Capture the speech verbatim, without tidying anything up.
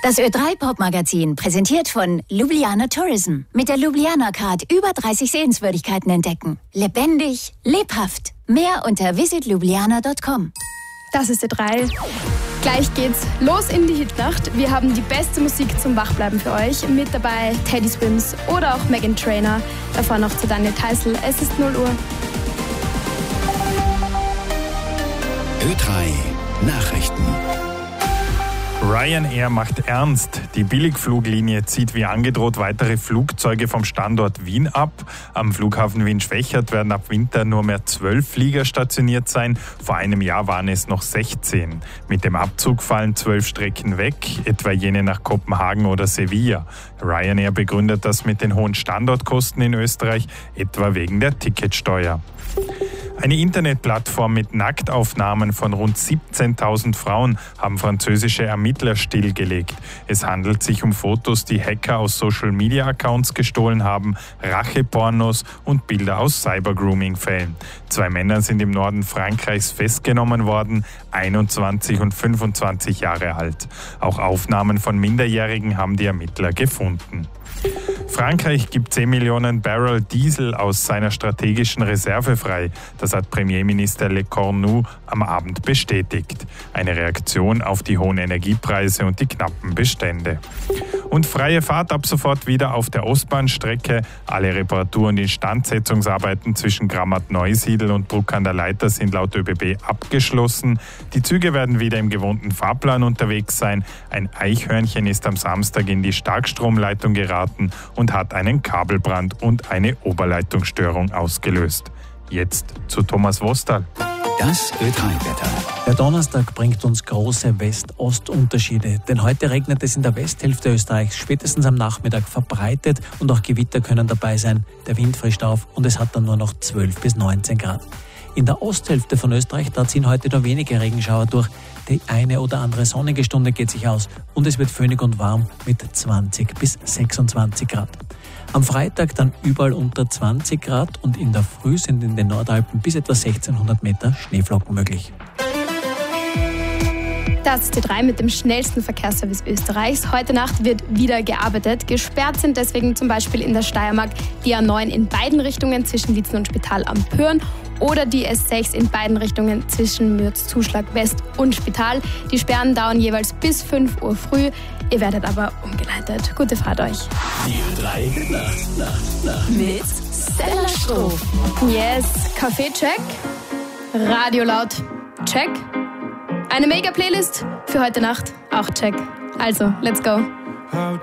Das Ö drei Pop-Magazin, präsentiert von Ljubljana Tourism. Mit der Ljubljana Card über dreißig Sehenswürdigkeiten entdecken. Lebendig, lebhaft. Mehr unter visit ljubljana punkt com. Das ist Ö drei. Gleich geht's los in die Hitnacht. Wir haben die beste Musik zum Wachbleiben für euch. Mit dabei Teddy Swims oder auch Meghan Trainor. Davor noch zu Daniel Theißl. Es ist null Uhr. Ö drei Nachrichten. Ryanair macht ernst. Die Billigfluglinie zieht wie angedroht weitere Flugzeuge vom Standort Wien ab. Am Flughafen Wien-Schwechat werden ab Winter nur mehr zwölf Flieger stationiert sein. Vor einem Jahr waren es noch sechzehn. Mit dem Abzug fallen zwölf Strecken weg, etwa jene nach Kopenhagen oder Sevilla. Ryanair begründet das mit den hohen Standortkosten in Österreich, etwa wegen der Ticketsteuer. Eine Internetplattform mit Nacktaufnahmen von rund siebzehntausend Frauen haben französische Ermittler stillgelegt. Es handelt sich um Fotos, die Hacker aus Social-Media-Accounts gestohlen haben, Rachepornos und Bilder aus Cyber-Grooming-Fällen. Zwei Männer sind im Norden Frankreichs festgenommen worden, einundzwanzig und fünfundzwanzig Jahre alt. Auch Aufnahmen von Minderjährigen haben die Ermittler gefunden. Frankreich gibt zehn Millionen Barrel Diesel aus seiner strategischen Reserve frei. Das hat Premierminister Le Cornu am Abend bestätigt. Eine Reaktion auf die hohen Energiepreise und die knappen Bestände. Und freie Fahrt ab sofort wieder auf der Ostbahnstrecke. Alle Reparatur- und Instandsetzungsarbeiten zwischen Grammat-Neusiedl und Bruck an der Leitha sind laut ÖBB abgeschlossen. Die Züge werden wieder im gewohnten Fahrplan unterwegs sein. Ein Eichhörnchen ist am Samstag in die Starkstromleitung geraten und hat einen Kabelbrand und eine Oberleitungsstörung ausgelöst. Jetzt zu Thomas Wostal. Das Ö drei Wetter. Der Donnerstag bringt uns große West-Ost-Unterschiede, denn heute regnet es in der Westhälfte Österreichs spätestens am Nachmittag verbreitet und auch Gewitter können dabei sein. Der Wind frischt auf und es hat dann nur noch zwölf bis neunzehn Grad. In der Osthälfte von Österreich, da ziehen heute nur wenige Regenschauer durch. Die eine oder andere sonnige Stunde geht sich aus und es wird föhnig und warm mit zwanzig bis sechsundzwanzig Grad. Am Freitag dann überall unter zwanzig Grad und in der Früh sind in den Nordalpen bis etwa sechzehnhundert Meter Schneeflocken möglich. Das ist Ö drei mit dem schnellsten Verkehrsservice Österreichs. Heute Nacht wird wieder gearbeitet. Gesperrt sind deswegen zum Beispiel in der Steiermark die A neun in beiden Richtungen zwischen Liezen und Spital am Pyhrn oder die S sechs in beiden Richtungen zwischen Mürz-Zuschlag West und Spital. Die Sperren dauern jeweils bis fünf Uhr früh. Ihr werdet aber umgeleitet. Gute Fahrt euch. Die Ö drei Nacht, Nacht, Nacht. Mit Stella Stroh. Yes, Kaffee-Check. Radio laut. Check. Eine Mega-Playlist für heute Nacht. Auch check. Also, let's go.